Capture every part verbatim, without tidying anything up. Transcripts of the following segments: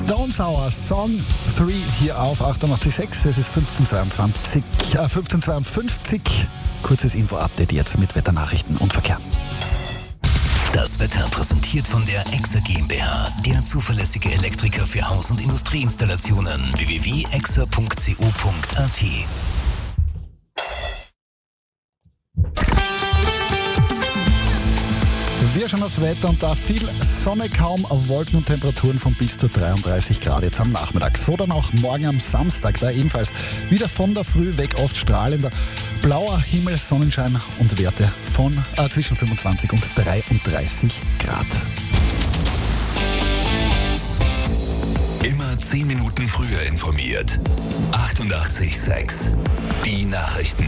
Don't Sour, Song drei hier auf achtundachtzig Komma sechs. Es ist fünfzehn Uhr zweiundzwanzig, äh, fünfzehn Uhr zweiundfünfzig. Kurzes Info-Update jetzt mit Wetternachrichten und Verkehr. Das Wetter präsentiert von der Exa GmbH, der zuverlässige Elektriker für Haus- und Industrieinstallationen. w w w punkt exa punkt co punkt a t. Wir schauen aufs Wetter und da viel Sonne, kaum Wolken und Temperaturen von bis zu dreiunddreißig Grad jetzt am Nachmittag. So dann auch morgen am Samstag, da ebenfalls wieder von der Früh weg oft strahlender blauer Himmel, Sonnenschein und Werte von äh, zwischen fünfundzwanzig und dreiunddreißig Grad. Immer zehn Minuten früher informiert. achtundachtzig Komma sechs. Die Nachrichten.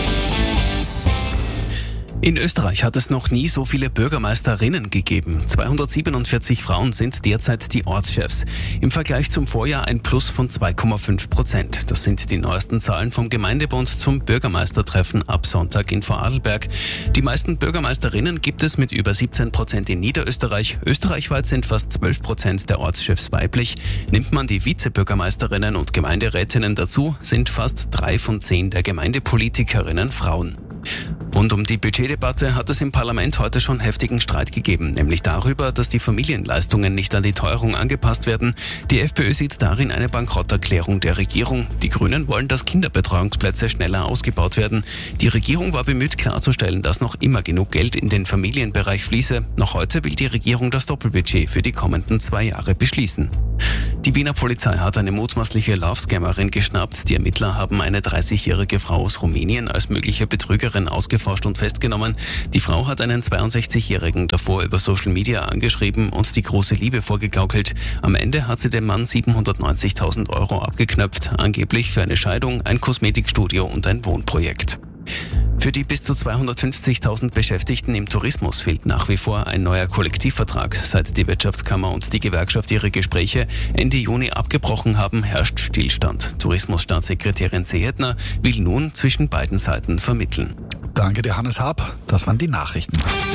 In Österreich hat es noch nie so viele Bürgermeisterinnen gegeben. zweihundertsiebenundvierzig Frauen sind derzeit die Ortschefs. Im Vergleich zum Vorjahr ein Plus von zwei Komma fünf Prozent. Das sind die neuesten Zahlen vom Gemeindebund zum Bürgermeistertreffen ab Sonntag in Vorarlberg. Die meisten Bürgermeisterinnen gibt es mit über siebzehn Prozent in Niederösterreich. Österreichweit sind fast zwölf Prozent der Ortschefs weiblich. Nimmt man die Vizebürgermeisterinnen und Gemeinderätinnen dazu, sind fast drei von zehn der Gemeindepolitikerinnen Frauen. Rund um die Budgetdebatte hat es im Parlament heute schon heftigen Streit gegeben, nämlich darüber, dass die Familienleistungen nicht an die Teuerung angepasst werden. Die FPÖ sieht darin eine Bankrotterklärung der Regierung. Die Grünen wollen, dass Kinderbetreuungsplätze schneller ausgebaut werden. Die Regierung war bemüht klarzustellen, dass noch immer genug Geld in den Familienbereich fließe. Noch heute will die Regierung das Doppelbudget für die kommenden zwei Jahre beschließen. Die Wiener Polizei hat eine mutmaßliche Love-Scammerin geschnappt. Die Ermittler haben eine dreißigjährige Frau aus Rumänien als mögliche Betrügerin ausgeforscht und festgenommen. Die Frau hat einen zweiundsechzigjährigen davor über Social Media angeschrieben und die große Liebe vorgegaukelt. Am Ende hat sie dem Mann siebenhundertneunzigtausend Euro abgeknöpft, angeblich für eine Scheidung, ein Kosmetikstudio und ein Wohnprojekt. Für die bis zu zweihundertfünfzigtausend Beschäftigten im Tourismus fehlt nach wie vor ein neuer Kollektivvertrag. Seit die Wirtschaftskammer und die Gewerkschaft ihre Gespräche Ende Juni abgebrochen haben, herrscht Stillstand. Tourismusstaatssekretärin Zehetner will nun zwischen beiden Seiten vermitteln. Danke dir, Hannes Haab. Das waren die Nachrichten.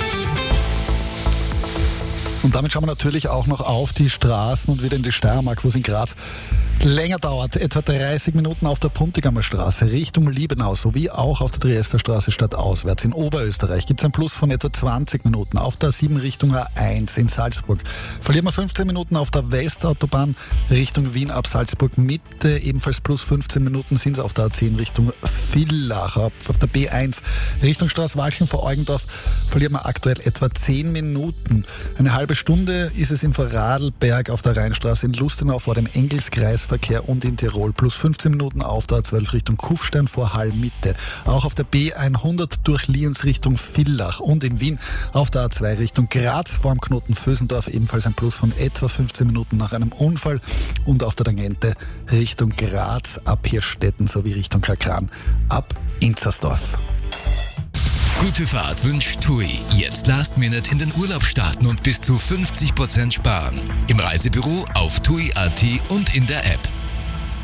Und damit schauen wir natürlich auch noch auf die Straßen und wieder in die Steiermark, wo es in Graz länger dauert. Etwa dreißig Minuten auf der Puntigamer Straße Richtung Liebenau sowie auch auf der Triesterstraße stadtauswärts. In Oberösterreich gibt es einen Plus von etwa zwanzig Minuten. Auf der A sieben Richtung A eins in Salzburg verlieren wir fünfzehn Minuten auf der Westautobahn Richtung Wien ab Salzburg Mitte. Ebenfalls plus fünfzehn Minuten sind es auf der A zehn Richtung Villach. Auf der B eins Richtung Straßwalchen vor Eugendorf verlieren wir aktuell etwa zehn Minuten. Eine halbe Stunde ist es in Vorarlberg auf der Rheinstraße in Lustenau vor dem Engelskreisverkehr und in Tirol. Plus fünfzehn Minuten auf der A zwölf Richtung Kufstein vor Hall Mitte. Auch auf der B hundert durch Lienz Richtung Villach und in Wien auf der A zwei Richtung Graz vor dem Knoten Vösendorf ebenfalls ein Plus von etwa fünfzehn Minuten nach einem Unfall und auf der Tangente Richtung Graz ab Hirstetten sowie Richtung Kakran ab Inzersdorf. Gute Fahrt wünscht TUI. Jetzt Last Minute in den Urlaub starten und bis zu fünfzig Prozent sparen. Im Reisebüro, auf tui punkt at und in der App.